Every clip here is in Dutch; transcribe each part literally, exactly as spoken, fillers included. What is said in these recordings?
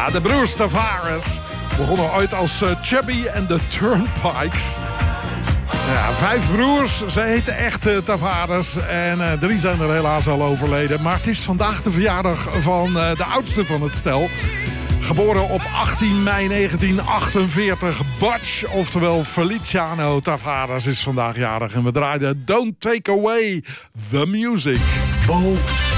Ja, de broers Tavares begonnen ooit als uh, Chubby en de Turnpikes. Ja, vijf broers, ze heten echt uh, Tavares. En uh, drie zijn er helaas al overleden. Maar het is vandaag de verjaardag van uh, de oudste van het stel. Geboren op achttien mei negentien achtenveertig. Butch, oftewel Feliciano Tavares, is vandaag jarig. En we draaiden Don't Take Away the Music. Bo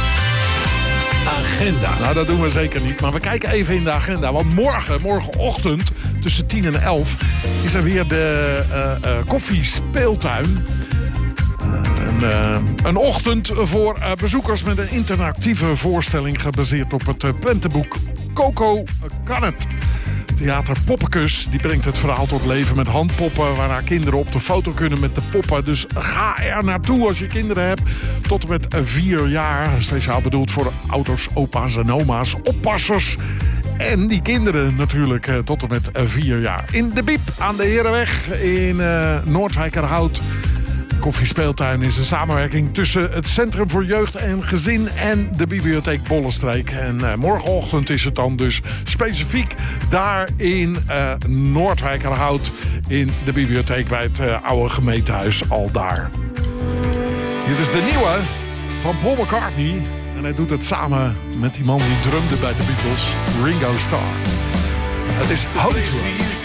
Agenda. Nou, dat doen we zeker niet. Maar we kijken even in de agenda. Want morgen, morgenochtend, tussen tien en elf... is er weer de uh, uh, koffiespeeltuin. Uh, een, uh, een ochtend voor uh, bezoekers met een interactieve voorstelling... gebaseerd op het uh, prentenboek Coco Kan Het. Theater Poppenkus die brengt het verhaal tot leven met handpoppen... waarna kinderen op de foto kunnen met de poppen. Dus ga er naartoe als je kinderen hebt. Tot en met vier jaar. Speciaal bedoeld voor ouders, opa's en oma's, oppassers... En die kinderen natuurlijk tot en met vier jaar. In de Biep aan de Herenweg in uh, Noordwijkerhout. Koffiespeeltuin is een samenwerking tussen het Centrum voor Jeugd en Gezin en de Bibliotheek Bollenstreek. En uh, morgenochtend is het dan dus specifiek daar in uh, Noordwijkerhout in de bibliotheek bij het uh, oude gemeentehuis al daar. Dit is de nieuwe van Paul McCartney. En hij doet het samen met die man die drumde bij de Beatles, Ringo Starr. Het is Home to Us.